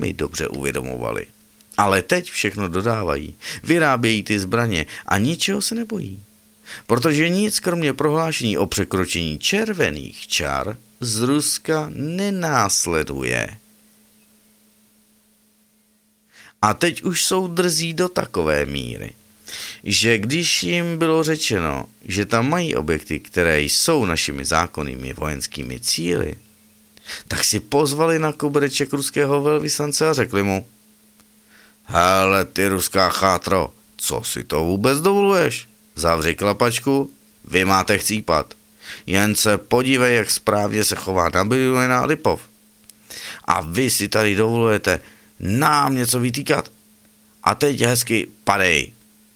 mi dobře uvědomovali. Ale teď všechno dodávají, vyrábějí ty zbraně a ničeho se nebojí. Protože nic kromě prohlášení o překročení červených čar z Ruska nenásleduje. A teď už jsou drzí do takové míry, že když jim bylo řečeno, že tam mají objekty, které jsou našimi zákonnými vojenskými cíli, tak si pozvali na kobereček ruského velvyslance a řekli mu: hele, ty ruská chátro, co si to vůbec dovoluješ? Zavři klapačku, vy máte chcípat. Jen se podívej, jak správně se chová Nabiullin a Lipov. A vy si tady dovolujete nám něco vytýkat? A teď hezky padej.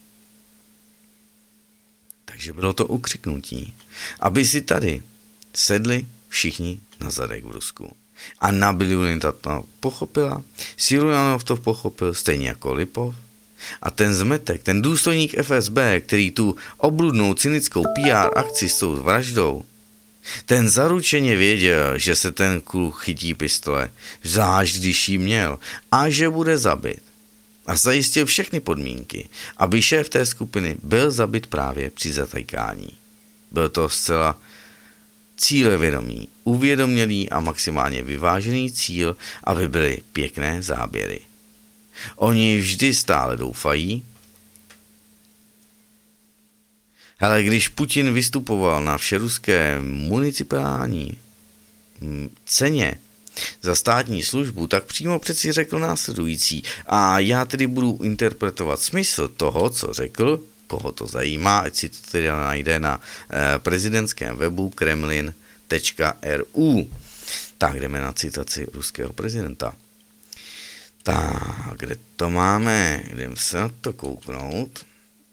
Takže bylo to ukřiknutí, aby si tady sedli všichni na zadek v Rusku. A Nabiullin to pochopila, Silujanov to pochopil, stejně jako Lipov. A ten zmetek, ten důstojník FSB, který tu obludnou cynickou PR akci s tou vraždou, ten zaručeně věděl, že se ten kluk chytí pistole, zvlášť když jí měl, a že bude zabit. A zajistil všechny podmínky, aby šéf té skupiny byl zabit právě při zatajkání. Byl to zcela cílevědomý, uvědomělý a maximálně vyvážený cíl, aby byly pěkné záběry. Oni vždy stále doufají. Ale když Putin vystupoval na všeruské municipální ceně za státní službu, tak přímo přeci řekl následující. A já tedy budu interpretovat smysl toho, co řekl, koho to zajímá, ať si to tedy najde na prezidentském webu kremlin.ru. Tak jdeme na citaci ruského prezidenta. Tak, kde to máme? Jdeme se na to kouknout.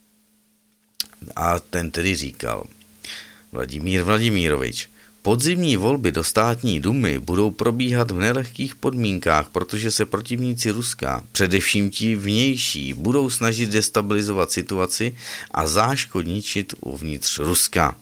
A ten tedy říkal: Vladimír Vladimírovič, podzimní volby do státní dumy budou probíhat v nelehkých podmínkách, protože se protivníci Ruska, především ti vnější, budou snažit destabilizovat situaci a záškodničit uvnitř Ruska.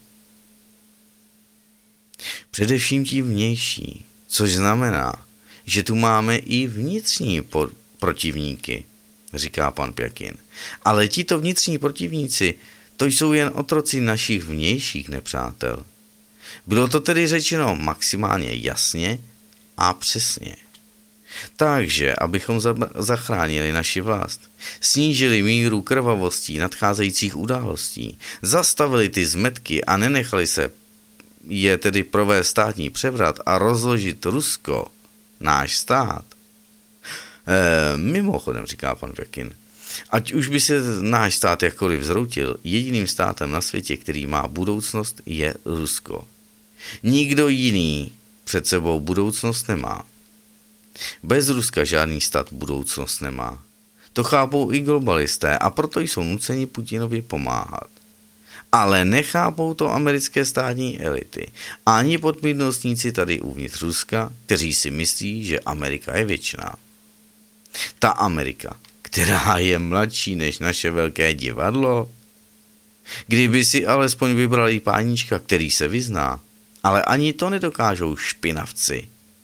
Především ti vnější, což znamená, že tu máme i vnitřní protivníky, říká pan Pjakin. Ale tito vnitřní protivníci, to jsou jen otroci našich vnějších nepřátel. Bylo to tedy řečeno maximálně jasně a přesně. Takže, abychom zachránili naši vlast, snížili míru krvavostí nadcházejících událostí, zastavili ty zmetky a nenechali se je tedy provést státní převrat a rozložit Rusko, náš stát. Mimochodem, říká pan Pjakin, ať už by se náš stát jakkoliv zroutil, jediným státem na světě, který má budoucnost, je Rusko. Nikdo jiný před sebou budoucnost nemá. Bez Ruska žádný stát budoucnost nemá. To chápou i globalisté a proto jsou nuceni Putinovi pomáhat. Ale nechápou to americké státní elity, ani podmídnostníci tady uvnitř Ruska, kteří si myslí, že Amerika je věčná. Ta Amerika, která je mladší než naše velké divadlo. Kdyby si alespoň vybrali páníčka, který se vyzná, ale ani to nedokážou špinavci.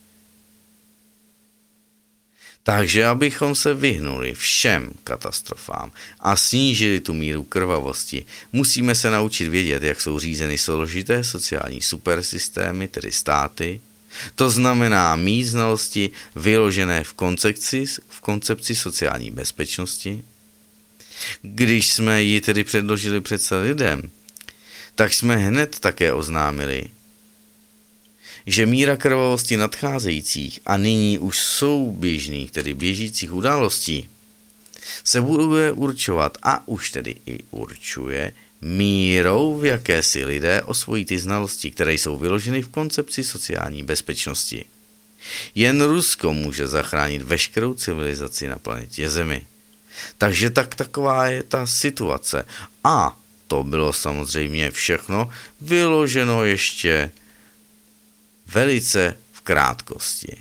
Takže abychom se vyhnuli všem katastrofám a snížili tu míru krvavosti, musíme se naučit vědět, jak jsou řízeny složité sociální supersystémy, tedy státy. To znamená mít znalosti vyložené v koncepci sociální bezpečnosti. Když jsme ji tedy předložili přece lidem, tak jsme hned také oznámili, že míra krvavosti nadcházejících a nyní už souběžných, tedy běžících událostí, se bude určovat a už tedy i určuje mírou, v jaké si lidé osvojí ty znalosti, které jsou vyloženy v koncepci sociální bezpečnosti. Jen Rusko může zachránit veškerou civilizaci na planetě Zemi. Takže taková je ta situace. A to bylo samozřejmě všechno vyloženo ještě velice v krátkosti.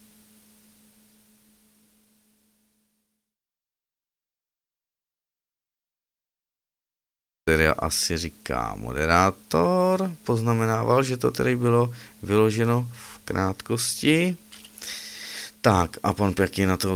Tedy asi říká moderátor, poznamenával, že to tedy bylo vyloženo v krátkosti. Tak a pan Pjakin na to